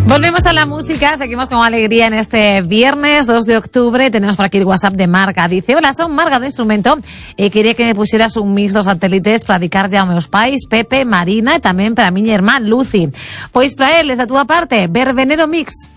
Volvemos a la música, seguimos con alegría en este viernes 2 de octubre. Tenemos por aquí el WhatsApp de Marga. Dice: hola, son Marga de Instrumento. Quería que me pusieras un mix dos satélites para dedicar ya a meus pais, Pepe, Marina, y también para mi hermana Lucy. Pues para él, desde tu parte, Verbenero Mix.